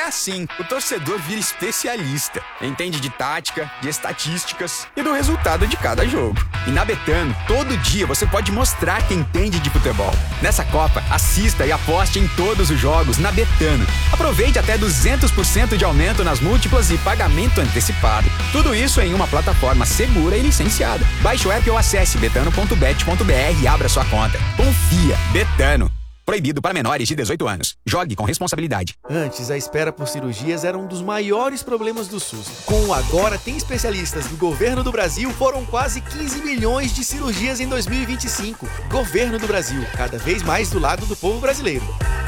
assim, o torcedor vira especialista. Entende de tática, de estatísticas e do resultado de cada jogo. E na Betano, todo dia você pode mostrar que entende de futebol. Nessa Copa, assista e aposte em todos os jogos na Betano. Aproveite até 200% de aumento nas múltiplas e pagamento antecipado. Tudo isso em uma plataforma segura e licenciada. Baixe o app ou acesse betano.bet.br e abra sua conta. Confia. Betano. Proibido para menores de 18 anos. Jogue com responsabilidade. Antes, a espera por cirurgias era um dos maiores problemas do SUS. Com o Agora Tem Especialistas do Governo do Brasil, foram quase 15 milhões de cirurgias em 2025. Governo do Brasil, cada vez mais do lado do povo brasileiro.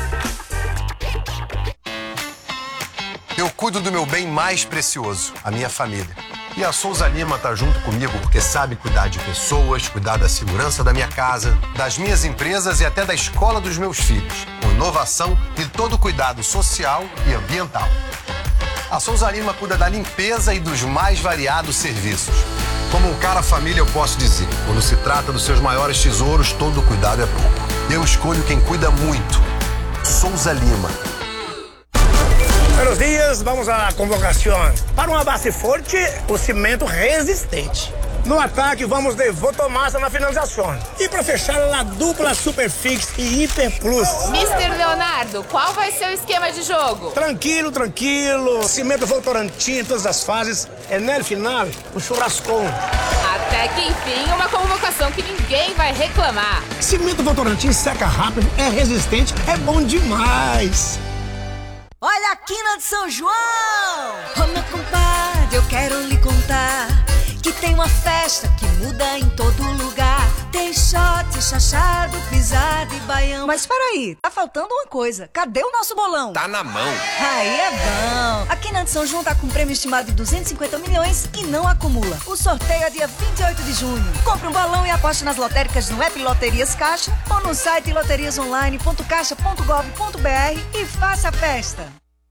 Eu cuido do meu bem mais precioso, a minha família. E a Souza Lima tá junto comigo porque sabe cuidar de pessoas, cuidar da segurança da minha casa, das minhas empresas e até da escola dos meus filhos, com inovação e todo o cuidado social e ambiental. A Souza Lima cuida da limpeza e dos mais variados serviços. Como um cara família, eu posso dizer, quando se trata dos seus maiores tesouros, todo cuidado é pouco. Eu escolho quem cuida muito. Souza Lima. Buenos dias, vamos à convocação. Para uma base forte, o cimento resistente. No ataque, vamos de Votomassa na finalização. E para fechar, a dupla Superfix e Hiper Plus. Mr. Leonardo, qual vai ser o esquema de jogo? Tranquilo, tranquilo. Cimento Votorantim em todas as fases. É no final, o churrascão. Até que enfim, uma convocação que ninguém vai reclamar. Cimento Votorantim seca rápido, é resistente, é bom demais. Olha a quina de São João! Ô meu compadre, eu quero lhe contar que tem uma festa que muda em todo lugar. Tem shot, chachado, pisado e baião. Mas peraí, tá faltando uma coisa. Cadê o nosso bolão? Tá na mão. Aí é bom. A quina de São João tá com um prêmio estimado de 250 milhões e não acumula. O sorteio é dia 28 de junho. Compre um bolão e aposte nas lotéricas no app Loterias Caixa ou no site loteriasonline.caixa.gov.br e faça a festa.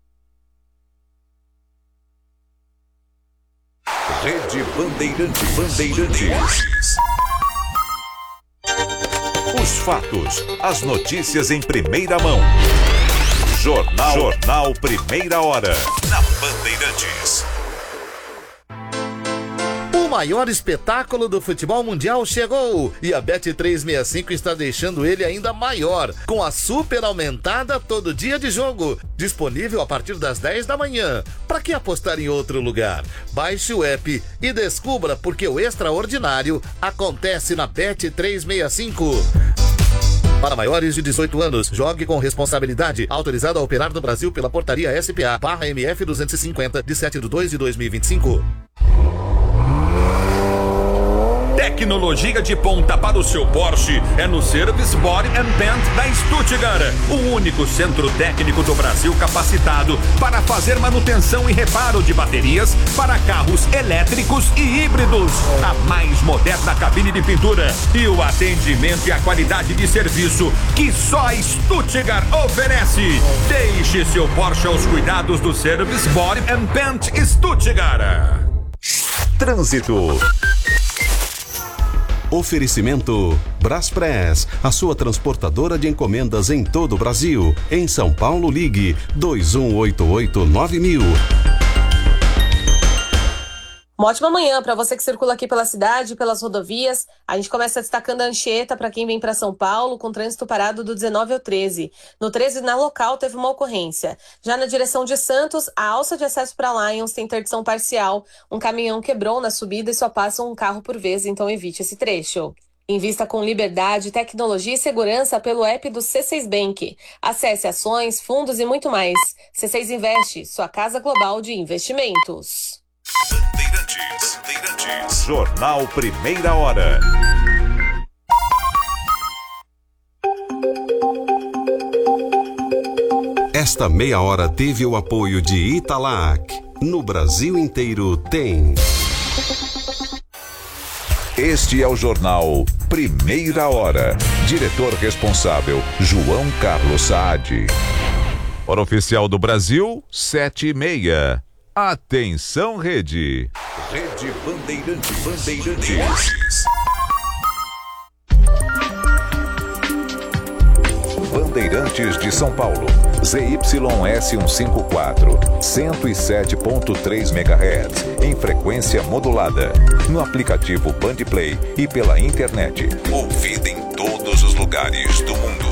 Rede Bandeirantes. Os fatos, as notícias em primeira mão. Jornal Primeira Hora. Na Bandeirantes. O maior espetáculo do futebol mundial chegou e a Bet365 está deixando ele ainda maior, com a super aumentada todo dia de jogo, disponível a partir das 10 da manhã. Para que apostar em outro lugar? Baixe o app e descubra porque o extraordinário acontece na Bet365. Para maiores de 18 anos, jogue com responsabilidade. Autorizado a operar no Brasil pela Portaria SPA/MF 250 de 7/2/2025. Tecnologia de ponta para o seu Porsche é no Service Body & Paint da Stuttgart, o único centro técnico do Brasil capacitado para fazer manutenção e reparo de baterias para carros elétricos e híbridos. A mais moderna cabine de pintura e o atendimento e a qualidade de serviço que só a Stuttgart oferece. Deixe seu Porsche aos cuidados do Service Body & Paint Stuttgart. Trânsito. Oferecimento Braspress, a sua transportadora de encomendas em todo o Brasil. Em São Paulo, ligue 2188-9000. Uma ótima manhã para você que circula aqui pela cidade, pelas rodovias. A gente começa destacando a Anchieta para quem vem para São Paulo, com trânsito parado do 19 ao 13. No 13, na local, teve uma ocorrência. Já na direção de Santos, a alça de acesso para Lions tem interdição parcial. Um caminhão quebrou na subida e só passa um carro por vez, então evite esse trecho. Invista com liberdade, tecnologia e segurança pelo app do C6 Bank. Acesse ações, fundos e muito mais. C6 Investe, sua casa global de investimentos. Bandeirantes. Jornal Primeira Hora. Esta meia hora teve o apoio de Italac. No Brasil inteiro tem. Este é o Jornal Primeira Hora. Diretor responsável, João Carlos Saad. Hora oficial do Brasil, 7:30. Atenção, Rede. Rede Bandeirantes. Bandeirantes de São Paulo. ZYS154, 107.3 MHz, em frequência modulada. No aplicativo Bandplay e pela internet. Ouvida em todos os lugares do mundo.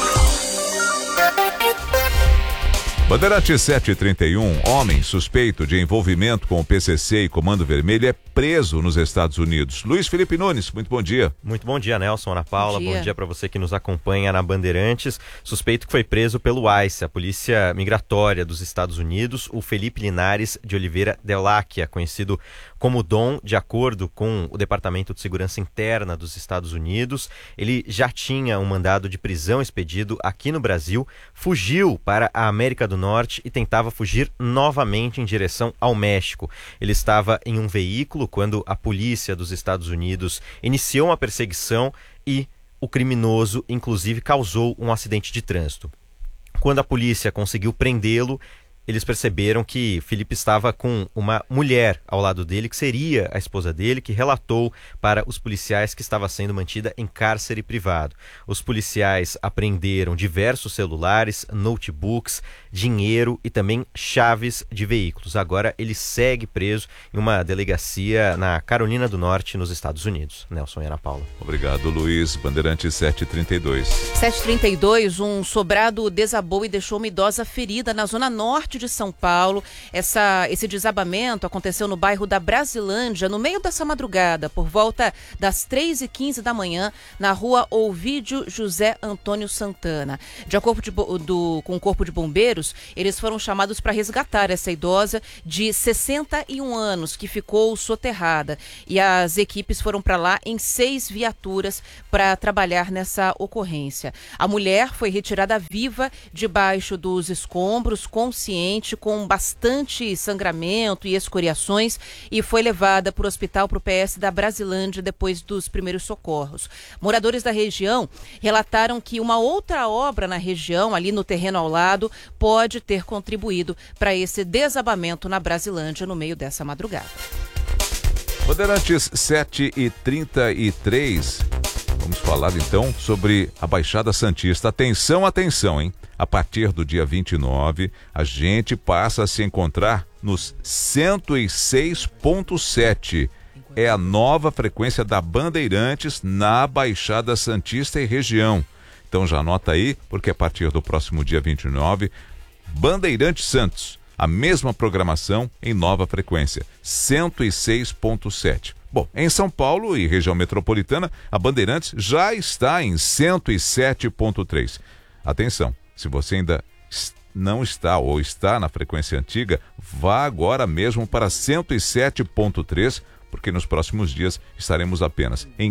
Bandeirantes 731, homem suspeito de envolvimento com o PCC e Comando Vermelho é preso nos Estados Unidos. Luiz Felipe Nunes, muito bom dia. Muito bom dia, Nelson, Ana Paula. Bom dia para você que nos acompanha na Bandeirantes. Suspeito que foi preso pelo ICE, a Polícia Migratória dos Estados Unidos, o Felipe Linares de Oliveira Deláquia, conhecido como Dom, de acordo com o Departamento de Segurança Interna dos Estados Unidos. Ele já tinha um mandado de prisão expedido aqui no Brasil, fugiu para a América do Norte e tentava fugir novamente em direção ao México. Ele estava em um veículo quando a polícia dos Estados Unidos iniciou uma perseguição e o criminoso, inclusive, causou um acidente de trânsito. Quando a polícia conseguiu prendê-lo, eles perceberam que Felipe estava com uma mulher ao lado dele, que seria a esposa dele, que relatou para os policiais que estava sendo mantida em cárcere privado. Os policiais apreenderam diversos celulares, notebooks, dinheiro e também chaves de veículos. Agora ele segue preso em uma delegacia na Carolina do Norte, nos Estados Unidos. Nelson e Ana Paula. Obrigado, Luiz. Bandeirantes 732. 732, um sobrado desabou e deixou uma idosa ferida na zona norte de São Paulo. Esse desabamento aconteceu no bairro da Brasilândia, no meio dessa madrugada, por volta das 3h15 da manhã, na rua Ovídio José Antônio Santana. De acordo com o Corpo de Bombeiros, eles foram chamados para resgatar essa idosa de 61 anos, que ficou soterrada. E as equipes foram para lá em 6 viaturas para trabalhar nessa ocorrência. A mulher foi retirada viva debaixo dos escombros, consciente, com bastante sangramento e escoriações, e foi levada para o hospital, para o PS da Brasilândia, depois dos primeiros socorros. Moradores da região relataram que uma outra obra na região, ali no terreno ao lado, pode ter contribuído para esse desabamento na Brasilândia no meio dessa madrugada. Bandeirantes 7h33. Vamos falar então sobre a Baixada Santista. Atenção, atenção, hein? A partir do dia 29, a gente passa a se encontrar nos 106.7. É a nova frequência da Bandeirantes na Baixada Santista e região. Então já anota aí, porque a partir do próximo dia 29, Bandeirantes Santos, a mesma programação em nova frequência, 106.7. Bom, em São Paulo e região metropolitana, a Bandeirantes já está em 107.3. Atenção, se você ainda não está ou está na frequência antiga, vá agora mesmo para 107.3, porque nos próximos dias estaremos apenas em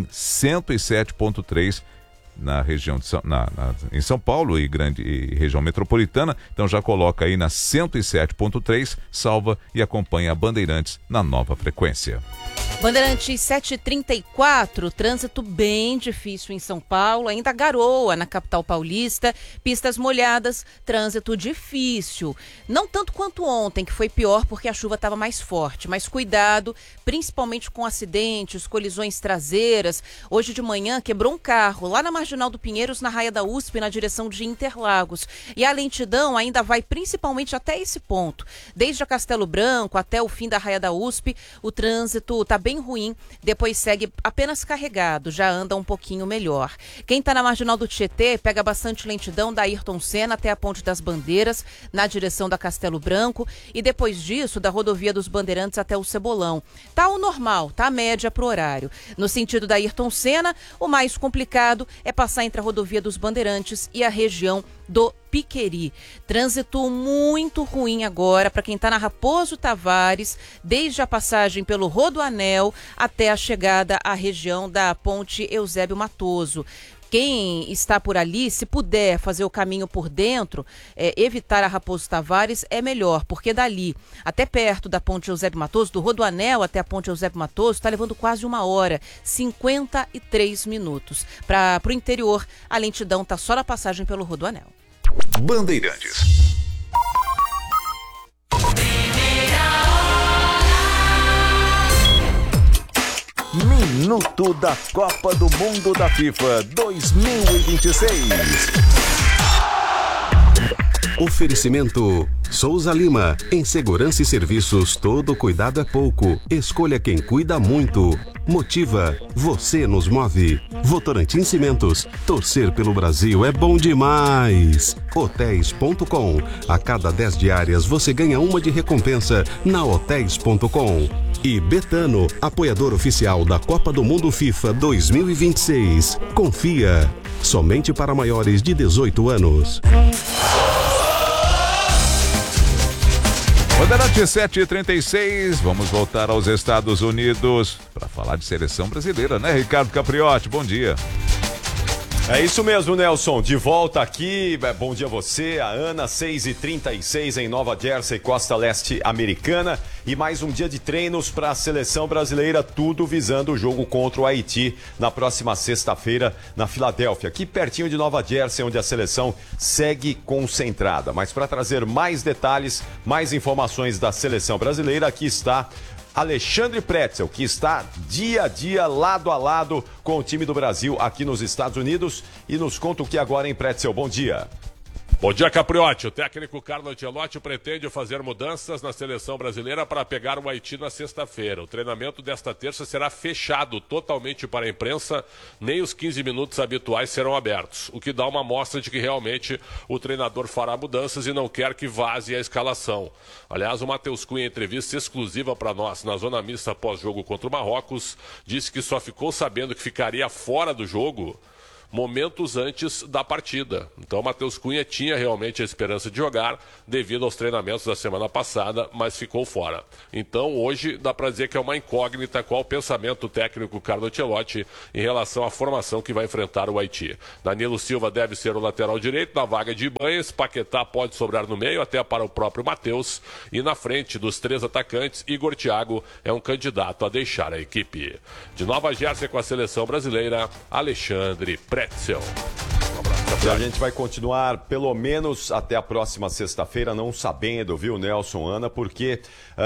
107.3 na região de em São Paulo e região metropolitana. Então já coloca aí na 107.3, salva e acompanha a Bandeirantes na nova frequência. Bandeirantes 734, trânsito bem difícil em São Paulo, ainda garoa na capital paulista, pistas molhadas, trânsito difícil. Não tanto quanto ontem, que foi pior porque a chuva estava mais forte, mas cuidado, principalmente com acidentes, colisões traseiras. Hoje de manhã quebrou um carro lá na Marginal do Pinheiros, na Raia da USP, na direção de Interlagos. E a lentidão ainda vai principalmente até esse ponto. Desde a Castelo Branco até o fim da Raia da USP, o trânsito está bem ruim, depois segue apenas carregado, já anda um pouquinho melhor. Quem está na Marginal do Tietê pega bastante lentidão da Ayrton Senna até a Ponte das Bandeiras, na direção da Castelo Branco, e depois disso da Rodovia dos Bandeirantes até o Cebolão. Tá o normal, tá a média pro horário. No sentido da Ayrton Senna, o mais complicado é passar entre a Rodovia dos Bandeirantes e a região do Piqueri. Trânsito muito ruim agora para quem está na Raposo Tavares, desde a passagem pelo Rodoanel até a chegada à região da Ponte Eusébio Matoso. Quem está por ali, se puder fazer o caminho por dentro, evitar a Raposo Tavares é melhor, porque dali até perto da Ponte Eusébio Matoso, do Rodoanel até a Ponte Eusébio Matoso, está levando quase 1 hora, 53 minutos. Para o interior, a lentidão está só na passagem pelo Rodoanel. Bandeirantes. Minuto da Copa do Mundo da FIFA 2026. Oferecimento Souza Lima. Em segurança e serviços, todo cuidado é pouco. Escolha quem cuida muito. Motiva. Você nos move. Votorantim Cimentos. Torcer pelo Brasil é bom demais. Hotéis.com. A cada 10 diárias você ganha uma de recompensa na Hotéis.com. E Betano, apoiador oficial da Copa do Mundo FIFA 2026. Confia. Somente para maiores de 18 anos. Bandeirante 7h36, vamos voltar aos Estados Unidos para falar de seleção brasileira, né, Ricardo Capriotti? Bom dia. É isso mesmo, Nelson. De volta aqui. Bom dia a você, a Ana, 6h36 em Nova Jersey, costa leste americana. E mais um dia de treinos para a seleção brasileira, tudo visando o jogo contra o Haiti na próxima sexta-feira na Filadélfia, aqui pertinho de Nova Jersey, onde a seleção segue concentrada. Mas para trazer mais detalhes, mais informações da seleção brasileira, aqui está Alexandre Pretzel, que está dia a dia, lado a lado com o time do Brasil aqui nos Estados Unidos e nos conta o que agora, hein, Pretzel? Bom dia. Bom dia, Capriotti. O técnico Carlo Ancelotti pretende fazer mudanças na seleção brasileira para pegar o Haiti na sexta-feira. O treinamento desta terça será fechado totalmente para a imprensa, nem os 15 minutos habituais serão abertos, o que dá uma amostra de que realmente o treinador fará mudanças e não quer que vaze a escalação. Aliás, o Matheus Cunha, em entrevista exclusiva para nós na zona mista pós-jogo contra o Marrocos, disse que só ficou sabendo que ficaria fora do jogo momentos antes da partida. Então, o Matheus Cunha tinha realmente a esperança de jogar devido aos treinamentos da semana passada, mas ficou fora. Então, hoje, dá para dizer que é uma incógnita qual o pensamento técnico Carlo Ancelotti em relação à formação que vai enfrentar o Haiti. Danilo Silva deve ser o lateral direito na vaga de Ibanez, Paquetá pode sobrar no meio até para o próprio Matheus, e na frente dos 3 atacantes, Igor Thiago é um candidato a deixar a equipe. De Nova Jersey com a seleção brasileira, Alexandre Pretzel. E a gente vai continuar pelo menos até a próxima sexta-feira, não sabendo, viu, Nelson, Ana, porque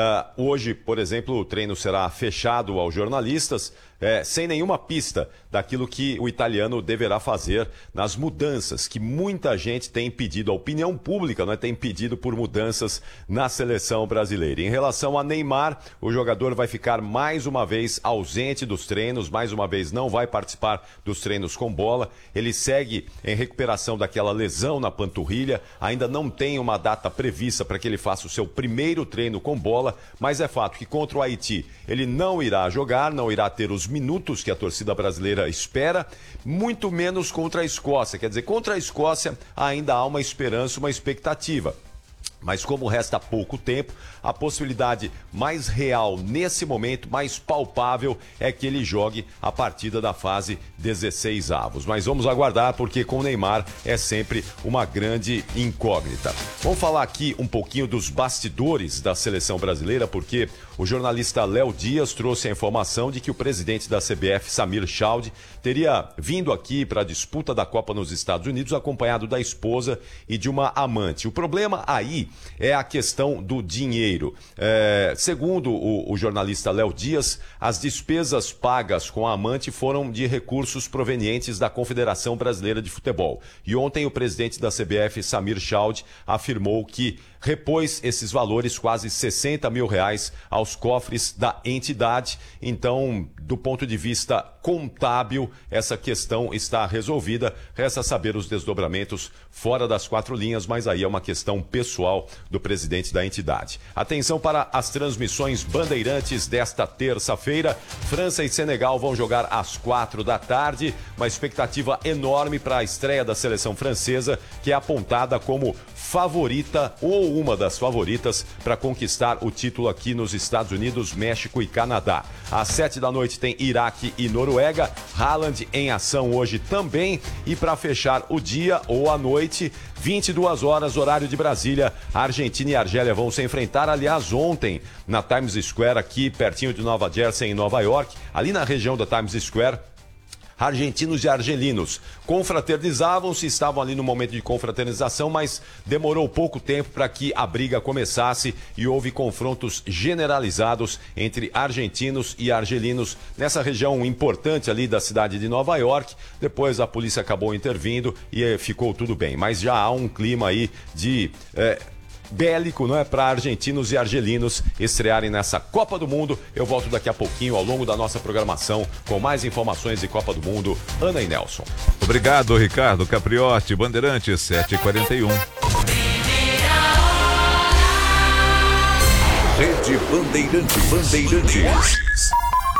hoje, por exemplo, o treino será fechado aos jornalistas, sem nenhuma pista daquilo que o italiano deverá fazer nas mudanças, que muita gente tem pedido, a opinião pública, né, tem pedido por mudanças na seleção brasileira. Em relação a Neymar, o jogador vai ficar mais uma vez ausente dos treinos, mais uma vez não vai participar dos treinos com bola. Ele segue em recuperação daquela lesão na panturrilha, ainda não tem uma data prevista para que ele faça o seu primeiro treino com bola, mas é fato que contra o Haiti ele não irá jogar, não irá ter os minutos que a torcida brasileira espera, muito menos contra a Escócia. Quer dizer, contra a Escócia ainda há uma esperança, uma expectativa. Mas como resta pouco tempo, a possibilidade mais real nesse momento, mais palpável, é que ele jogue a partida da fase 16avos. Mas vamos aguardar, porque com o Neymar é sempre uma grande incógnita. Vamos falar aqui um pouquinho dos bastidores da seleção brasileira, porque o jornalista Léo Dias trouxe a informação de que o presidente da CBF, Samir Chaude, teria vindo aqui para a disputa da Copa nos Estados Unidos, acompanhado da esposa e de uma amante. O problema aí é a questão do dinheiro. Segundo o jornalista Léo Dias, as despesas pagas com a amante foram de recursos provenientes da Confederação Brasileira de Futebol. E ontem o presidente da CBF, Samir Chaude, afirmou que repôs esses valores, quase R$60 mil, aos cofres da entidade. Então, do ponto de vista contábil, essa questão está resolvida. Resta saber os desdobramentos fora das 4 linhas, mas aí é uma questão pessoal do presidente da entidade. Atenção para as transmissões bandeirantes desta terça-feira. França e Senegal vão jogar às 4 da tarde. Uma expectativa enorme para a estreia da seleção francesa, que é apontada como favorita ou uma das favoritas para conquistar o título aqui nos Estados Unidos, México e Canadá. Às 7 da noite tem Iraque e Noruega. Haaland em ação hoje também. E para fechar o dia ou a noite, 22 horas, horário de Brasília, Argentina e Argélia vão se enfrentar. Aliás, ontem na Times Square, aqui pertinho de Nova Jersey, em Nova York, ali na região da Times Square, argentinos e argelinos. Confraternizavam-se, estavam ali no momento de confraternização, mas demorou pouco tempo para que a briga começasse e houve confrontos generalizados entre argentinos e argelinos nessa região importante ali da cidade de Nova York. Depois a polícia acabou intervindo e ficou tudo bem. Mas já há um clima aí de bélico, não é, para argentinos e argelinos estrearem nessa Copa do Mundo. Eu volto daqui a pouquinho ao longo da nossa programação com mais informações de Copa do Mundo. Ana e Nelson. Obrigado, Ricardo Capriotti, Bandeirantes 7h41. Rede Bandeirantes.